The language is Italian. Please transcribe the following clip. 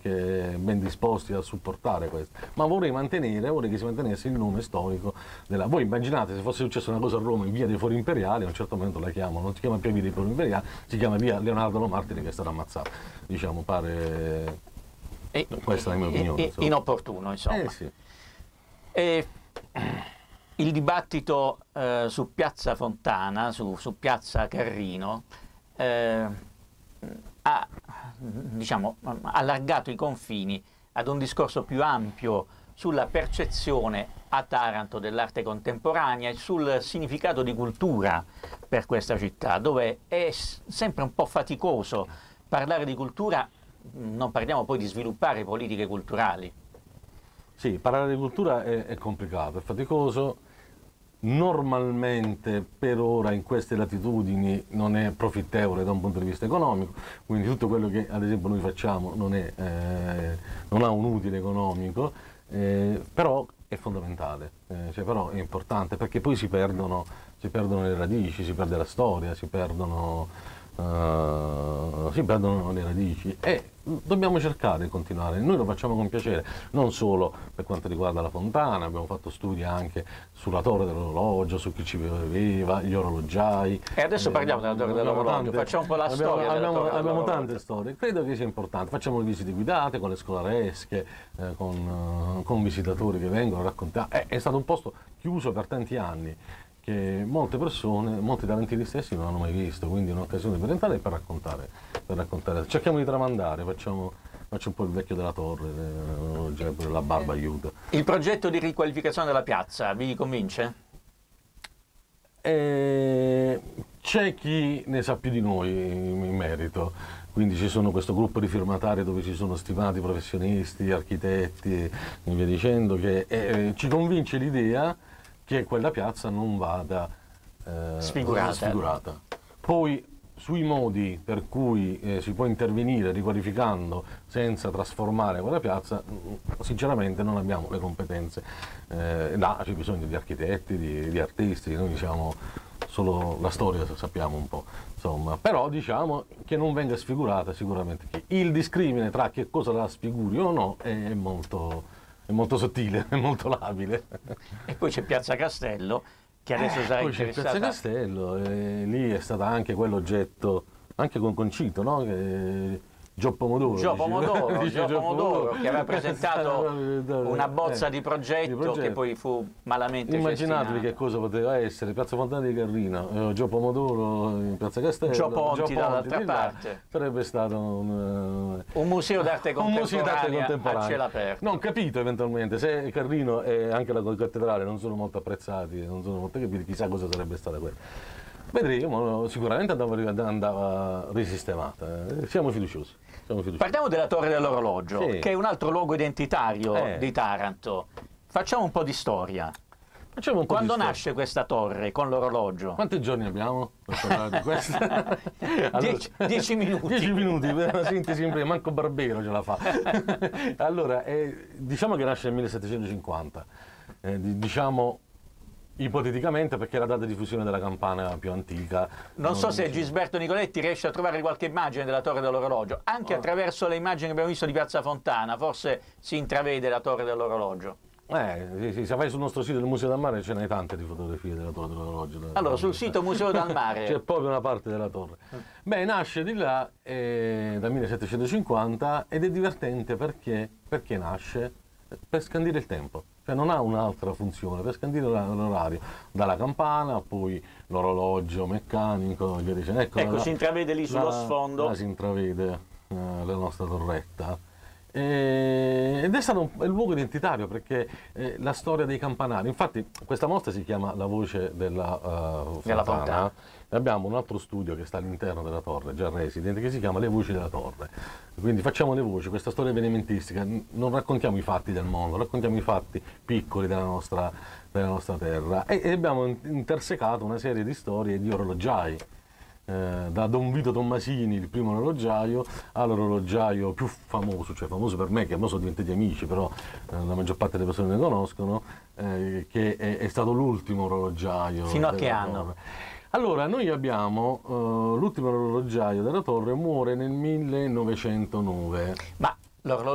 anche ben disposti a supportare questo, ma vorrei che si mantenesse il nome storico della... Voi immaginate se fosse successa una cosa a Roma in via dei Fori Imperiali, a un certo momento la chiamano, non si chiama più via dei Fori Imperiali, si chiama via Leonardo Lomartini, che è stato ammazzato, diciamo, pare... questa è la mia opinione. Inopportuno, insomma. Sì. Il dibattito su Piazza Fontana, su Piazza Carrino, ha, diciamo, allargato i confini ad un discorso più ampio sulla percezione a Taranto dell'arte contemporanea e sul significato di cultura per questa città, dove è sempre un po' faticoso parlare di cultura, non parliamo poi di sviluppare politiche culturali. Sì, parlare di cultura è complicato, è faticoso. Normalmente per ora in queste latitudini non è profittevole da un punto di vista economico, quindi tutto quello che ad esempio noi facciamo non ha un utile economico, però è fondamentale, però è importante, perché poi si perdono le radici, si perde la storia, si perdono le radici, e dobbiamo cercare di continuare. Noi lo facciamo con piacere, non solo per quanto riguarda la fontana, abbiamo fatto studi anche sulla torre dell'orologio, su chi ci viveva, gli orologiai. E adesso parliamo della torre dell'orologio, facciamo un po' la storia. Abbiamo tante storie, credo che sia importante. Facciamo le visite guidate con le scolaresche, con visitatori che vengono a raccontare. È stato un posto chiuso per tanti anni, che molte persone, molti talentieri stessi non hanno mai visto, quindi è un'occasione per entrare e per raccontare. Cerchiamo di tramandare, faccio un po' il vecchio della torre, la barba aiuta. Il progetto di riqualificazione della piazza vi convince? C'è chi ne sa più di noi in merito, quindi ci sono questo gruppo di firmatari dove ci sono stimati professionisti, architetti e via dicendo, che ci convince l'idea che quella piazza non vada sfigurata. Poi sui modi per cui si può intervenire riqualificando senza trasformare quella piazza, sinceramente non abbiamo le competenze. Là c'è bisogno di architetti, di artisti, noi siamo solo la storia, sappiamo un po', insomma. Però diciamo che non venga sfigurata sicuramente. Il discrimine tra che cosa la sfiguri o no è molto sottile, è molto labile. E poi c'è Piazza Castello, che adesso sarà poi interessata. C'è Piazza Castello, lì è stata anche quell'oggetto, anche con Concito, no? Gio Pomodoro, che aveva presentato una bozza di progetto che poi fu malamente Immaginatevi che cosa poteva essere Piazza Fontana di Carrino, Gio Pomodoro in Piazza Castello, Gio Ponti dall'altra parte. Sarebbe stato un museo d'arte contemporanea a cielo aperto. Non capito eventualmente se Carlino e anche la cattedrale non sono molto apprezzati, non sono molto capiti, chissà cosa sarebbe stata quella. Vedremo, sicuramente andava risistemata, siamo fiduciosi. Parliamo della Torre dell'Orologio, sì, che è un altro luogo identitario di Taranto. Facciamo un po' di storia. Quando nasce questa torre con l'orologio? Quanti giorni abbiamo per parlare di questo? Allora, 10 minuti. 10 minuti, una sintesi in breve, manco Barbero ce la fa. Allora, diciamo che nasce nel 1750, diciamo ipoteticamente perché è la data di diffusione della campana più antica. Non so se Gisberto Nicoletti riesce a trovare qualche immagine della Torre dell'Orologio, anche attraverso le immagini che abbiamo visto di Piazza Fontana, forse si intravede la Torre dell'Orologio. Se vai sul nostro sito del Museo del Mare ce n'hai tante di fotografie della Torre dell'Orologio. Allora, sul sito Museo del Mare c'è proprio una parte della torre. Beh, nasce di là dal 1750 ed è divertente perché nasce per scandire il tempo. Cioè non ha un'altra funzione, per scandire l'orario, dalla campana, poi l'orologio meccanico, via dicendo. Ecco, si intravede lì sullo sfondo. Si intravede la nostra torretta. Ed è stato il luogo identitario perché la storia dei campanari, infatti questa mostra si chiama La voce della Fontana, e abbiamo un altro studio che sta all'interno della torre, già resident, che si chiama Le voci della torre, quindi facciamo le voci, questa storia avvenimentistica, non raccontiamo i fatti del mondo, raccontiamo i fatti piccoli della nostra terra, e abbiamo intersecato una serie di storie di orologiai, da Don Vito Tommasini, il primo orologiaio, all'orologiaio più famoso, cioè famoso per me, che mo sono diventati amici, però la maggior parte delle persone ne conoscono, che è stato l'ultimo orologiaio. Fino a che anno? Allora, noi abbiamo l'ultimo orologiaio della torre muore nel 1909. Ma l'orologio